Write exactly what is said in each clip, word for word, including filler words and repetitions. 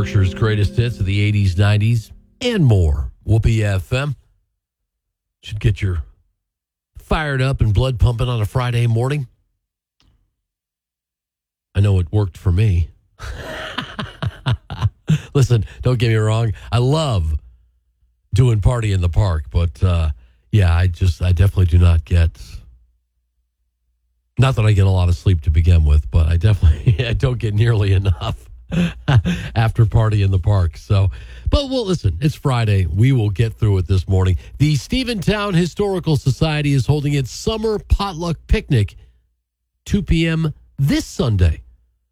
Berkshire's greatest hits of the eighties, nineties, and more. Whoopee F M. Should get your fired up and blood pumping on a Friday morning. I know it worked for me. Listen, don't get me wrong. I love doing Party in the Park, but uh, yeah, I just, I definitely do not get, not that I get a lot of sleep to begin with, but I definitely, I don't get nearly enough after Party in the Park. So, but well, listen, it's Friday. We will get through it this morning. The Stephentown Historical Society is holding its summer potluck picnic, two p.m. this Sunday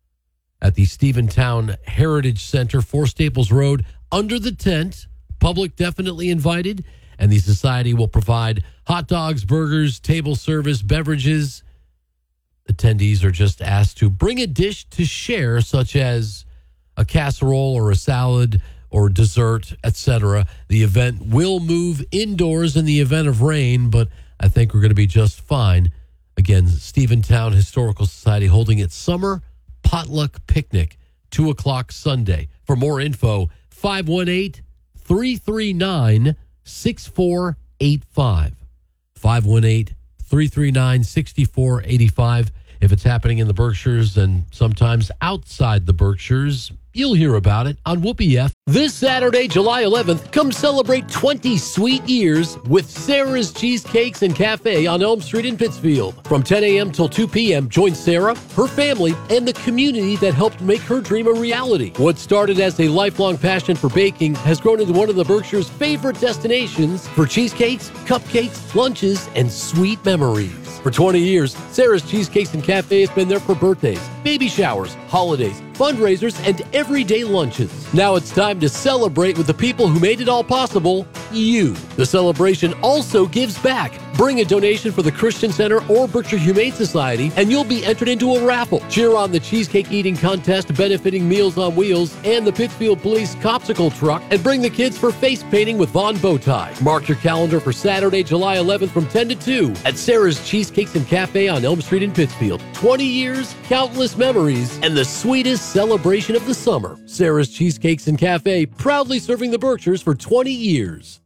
at the Stephentown Heritage Center, four Staples Road, under the tent. Public definitely invited, and the society will provide hot dogs, burgers, table service, beverages. Attendees are just asked to bring a dish to share, such as a casserole or a salad or dessert, et cetera. The event will move indoors in the event of rain, but I think we're going to be just fine. Again, Stephentown Historical Society holding its summer potluck picnic, two o'clock Sunday. For more info, five one eight, three three nine, six four eight five. five one eight, three three nine, six four eight five. If it's happening in the Berkshires and sometimes outside the Berkshires, you'll hear about it on Whoopee F. This Saturday, July eleventh, come celebrate twenty sweet years with Sarah's Cheesecakes and Cafe on Elm Street in Pittsfield. From ten a.m. till two p.m., join Sarah, her family, and the community that helped make her dream a reality. What started as a lifelong passion for baking has grown into one of the Berkshire's favorite destinations for cheesecakes, cupcakes, lunches, and sweet memories. For twenty years, Sarah's Cheesecakes and Cafe has been there for birthdays, baby showers, holidays, fundraisers, and everyday lunches. Now it's time to celebrate with the people who made it all possible, you. The celebration also gives back. Bring a donation for the Christian Center or Berkshire Humane Society, and you'll be entered into a raffle. Cheer on the cheesecake eating contest benefiting Meals on Wheels and the Pittsfield Police Copsicle Truck, and bring the kids for face painting with Von Bowtie. Mark your calendar for Saturday, July eleventh from ten to two at Sarah's Cheesecakes and Cafe on Elm Street in Pittsfield. twenty years, countless memories, and the sweetest celebration of the summer. Sarah's Cheesecakes and Cafe, proudly serving the Berkshires for twenty years.